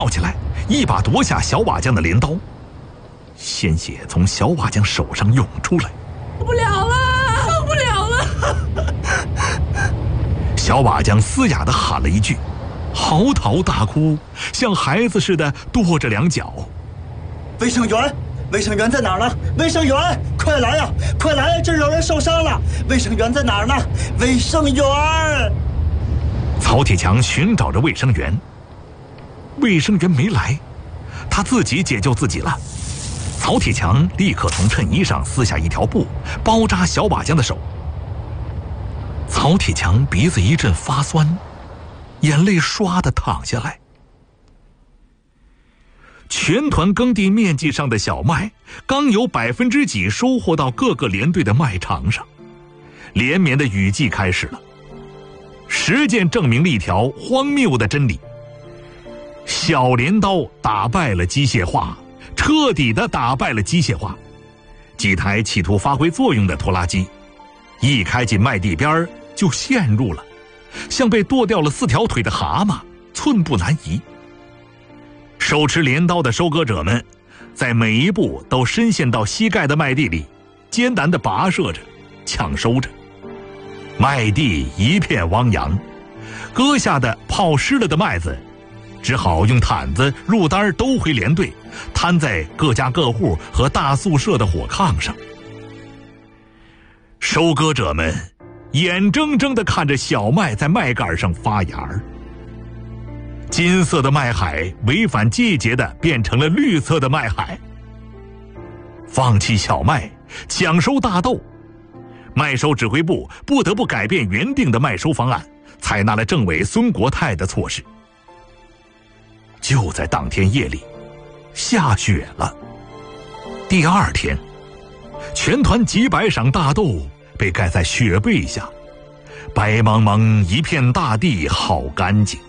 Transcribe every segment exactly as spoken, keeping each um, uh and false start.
跳起来，一把夺下小瓦匠的镰刀，鲜血从小瓦匠手上涌出来。 受不了了，受不了了！ 小瓦匠嘶哑地喊了一句，嚎啕大哭，像孩子似的跺着两脚。 卫生员，卫生员在哪儿呢？卫生员，快来呀，快来呀！这儿有人受伤了，卫生员在哪儿呢？卫生员！ 曹铁强寻找着卫生员，卫生员没来，他自己解救自己了。曹铁强立刻从衬衣上撕下一条布，包扎小瓦匠的手。曹铁强鼻子一阵发酸，眼泪唰地淌下来。全团耕地面积上的小麦，刚有百分之几收获到各个连队的麦场上，连绵的雨季开始了。实践证明了一条荒谬的真理：小镰刀打败了机械化，彻底地打败了机械化。几台企图发挥作用的拖拉机，一开进麦地边就陷入了，像被剁掉了四条腿的蛤蟆，寸步难移。手持镰刀的收割者们，在每一步都深陷到膝盖的麦地里，艰难地跋涉着，抢收着。麦地一片汪洋，割下的泡湿了的麦子，只好用毯子、褥单兜回连队，摊在各家各户和大宿舍的火炕上。收割者们眼睁睁地看着小麦在麦秆上发芽儿，金色的麦海违反季节地变成了绿色的麦海。放弃小麦，抢收大豆，麦收指挥部不得不改变原定的麦收方案，采纳了政委孙国泰的措施。就在当天夜里，下雪了。第二天，全团几百晌大豆被盖在雪被下，白茫茫一片大地，好干净。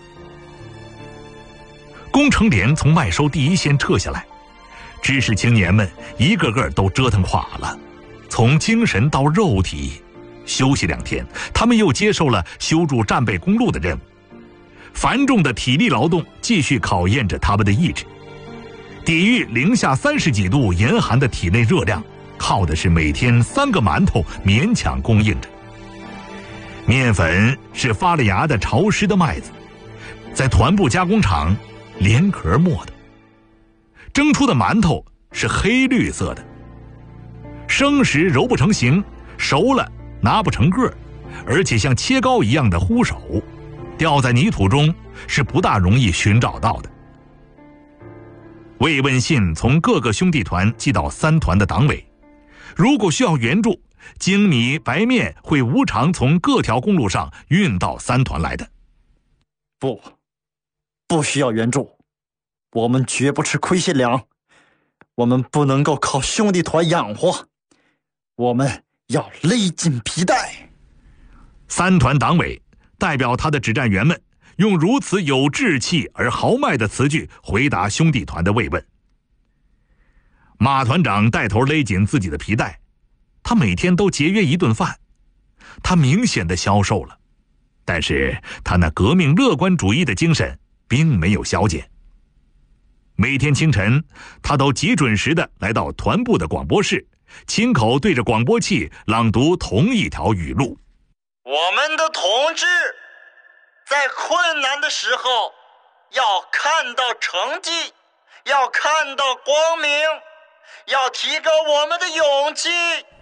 工程连从麦收第一线撤下来，知识青年们一个个都折腾垮了，从精神到肉体。休息两天，他们又接受了修筑战备公路的任务。繁重的体力劳动继续考验着他们的意志。抵御零下三十几度严寒的体内热量，靠的是每天三个馒头勉强供应着。面粉是发了芽的潮湿的麦子，在团部加工厂连壳磨的。蒸出的馒头是黑绿色的，生时揉不成形，熟了拿不成个，而且像切糕一样的糊手，掉在泥土中是不大容易寻找到的。慰问信从各个兄弟团寄到三团的党委，如果需要援助，精米白面会无偿从各条公路上运到三团来的。 不，不需要援助，我们绝不吃亏心粮，我们不能够靠兄弟团养活，我们要勒紧皮带。 三团党委代表他的指战员们，用如此有志气而豪迈的词句回答兄弟团的慰问。马团长带头勒紧自己的皮带，他每天都节约一顿饭。他明显的消瘦了，但是他那革命乐观主义的精神并没有消减。每天清晨，他都极准时的来到团部的广播室，亲口对着广播器朗读同一条语录： 我们的同志在困难的时候要看到成绩，要看到光明，要提高我们的勇气。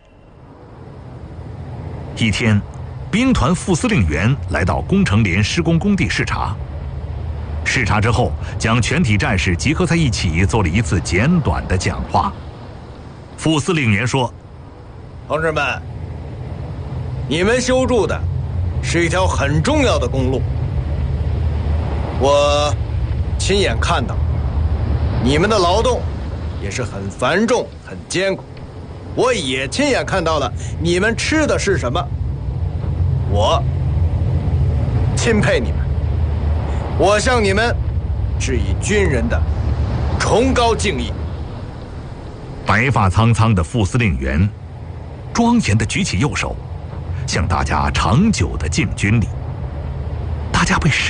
一天，兵团副司令员来到工程连施工工地视察。视察之后，将全体战士集合在一起，做了一次简短的讲话。副司令员说： 同志们，你们修筑的是一条很重要的公路，我亲眼看到你们的劳动也是很繁重很艰苦，我也亲眼看到了你们吃的是什么，我钦佩你们，我向你们致以军人的崇高敬意。 白发苍苍的副司令员庄严地举起右手，向大家长久地敬军礼。大家被